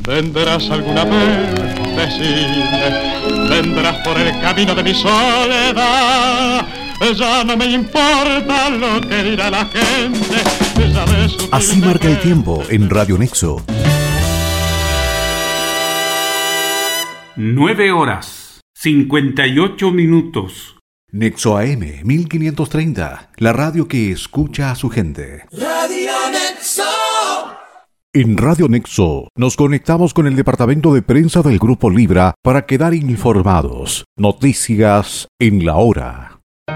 Vendrás alguna vez, decime, vendrás por el camino de mi soledad. Ya no me importa lo que dirá la gente. Así marca el tiempo en Radio Nexo. 9:58. Nexo AM 1530, la radio que escucha a su gente. Radio Nexo. En Radio Nexo nos conectamos con el departamento de prensa del Grupo Libra para quedar informados. Noticias en la hora.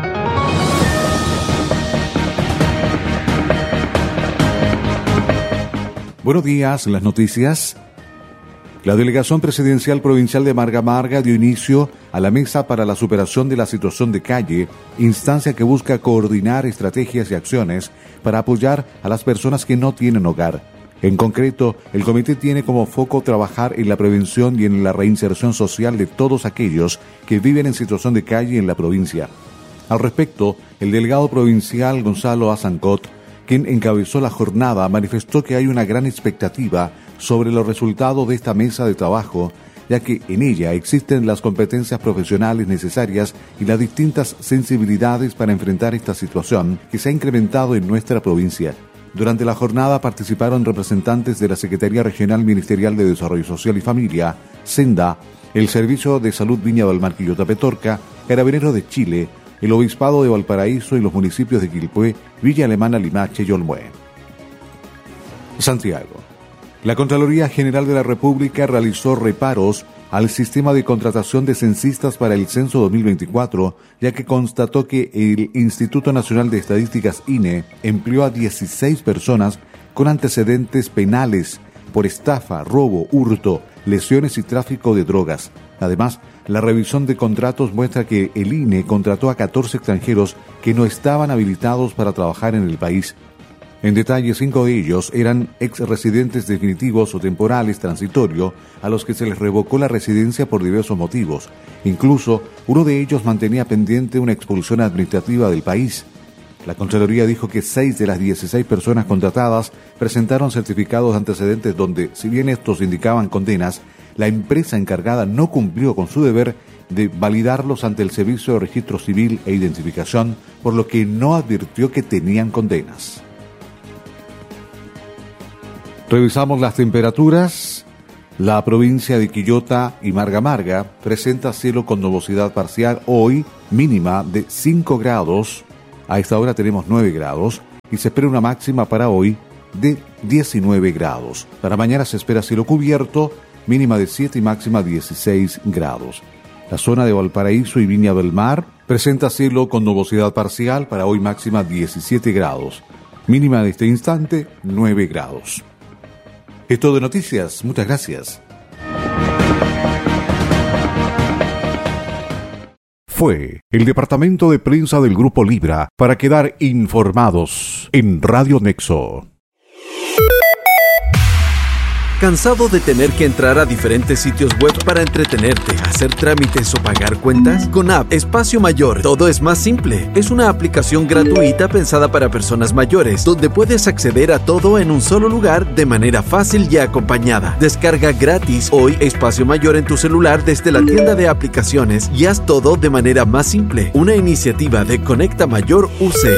Buenos días, las noticias. La Delegación Presidencial Provincial de Marga Marga dio inicio a la Mesa para la Superación de la Situación de Calle, instancia que busca coordinar estrategias y acciones para apoyar a las personas que no tienen hogar. En concreto, el comité tiene como foco trabajar en la prevención y en la reinserción social de todos aquellos que viven en situación de calle en la provincia. Al respecto, el delegado provincial Gonzalo Azancot, quien encabezó la jornada, manifestó que hay una gran expectativa sobre los resultados de esta mesa de trabajo, ya que en ella existen las competencias profesionales necesarias y las distintas sensibilidades para enfrentar esta situación que se ha incrementado en nuestra provincia. Durante la jornada participaron representantes de la Secretaría Regional Ministerial de Desarrollo Social y Familia, Senda, el Servicio de Salud Viña del Mar Quillota Petorca, Carabineros de Chile, el Obispado de Valparaíso y los municipios de Quilpué, Villa Alemana, Limache y Olmué. Santiago. La Contraloría General de la República realizó reparos al sistema de contratación de censistas para el censo 2024, ya que constató que el Instituto Nacional de Estadísticas INE empleó a 16 personas con antecedentes penales por estafa, robo, hurto, lesiones y tráfico de drogas. Además, la revisión de contratos muestra que el INE contrató a 14 extranjeros que no estaban habilitados para trabajar en el país. En detalle, 5 de ellos eran ex-residentes definitivos o temporales transitorio a los que se les revocó la residencia por diversos motivos. Incluso, uno de ellos mantenía pendiente una expulsión administrativa del país. La Contraloría dijo que 6 de las 16 personas contratadas presentaron certificados de antecedentes donde, si bien estos indicaban condenas, la empresa encargada no cumplió con su deber de validarlos ante el Servicio de Registro Civil e Identificación, por lo que no advirtió que tenían condenas. Revisamos las temperaturas. La provincia de Quillota y Marga Marga presenta cielo con nubosidad parcial hoy, mínima de 5 grados. A esta hora tenemos 9 grados y se espera una máxima para hoy de 19 grados. Para mañana se espera cielo cubierto, mínima de 7 y máxima 16 grados. La zona de Valparaíso y Viña del Mar presenta cielo con nubosidad parcial, para hoy máxima 17 grados. Mínima de este instante 9 grados. Es todo de noticias. Muchas gracias. Fue el departamento de prensa del Grupo Libra para quedar informados en Radio Nexo. ¿Cansado de tener que entrar a diferentes sitios web para entretenerte, hacer trámites o pagar cuentas? Con App Espacio Mayor, todo es más simple. Es una aplicación gratuita pensada para personas mayores, donde puedes acceder a todo en un solo lugar de manera fácil y acompañada. Descarga gratis hoy Espacio Mayor en tu celular desde la tienda de aplicaciones y haz todo de manera más simple. Una iniciativa de Conecta Mayor UC.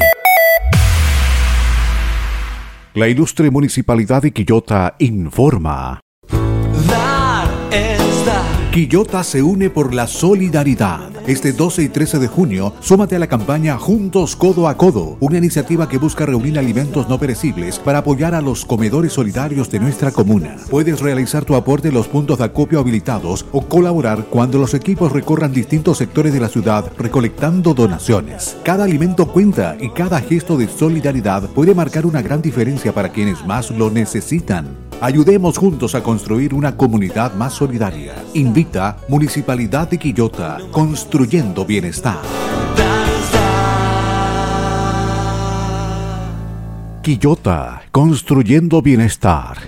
La ilustre Municipalidad de Quillota informa. Dar es dar. Quillota se une por la solidaridad. Este 12 y 13 de junio, súmate a la campaña Juntos Codo a Codo, una iniciativa que busca reunir alimentos no perecibles para apoyar a los comedores solidarios de nuestra comuna. Puedes realizar tu aporte en los puntos de acopio habilitados o colaborar cuando los equipos recorran distintos sectores de la ciudad recolectando donaciones. Cada alimento cuenta y cada gesto de solidaridad puede marcar una gran diferencia para quienes más lo necesitan. Ayudemos juntos a construir una comunidad más solidaria. Invita Municipalidad de Quillota, construyendo bienestar. Quillota, construyendo bienestar.